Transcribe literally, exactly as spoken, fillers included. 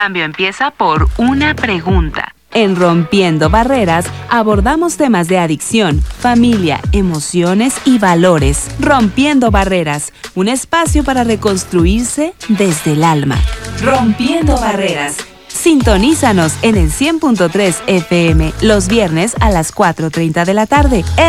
Cambio empieza por una pregunta. En Rompiendo Barreras abordamos temas de adicción, familia, emociones y valores. Rompiendo Barreras, un espacio para reconstruirse desde el alma. Rompiendo Barreras. Sintonízanos en el cien punto tres F M los viernes a las cuatro treinta de la tarde.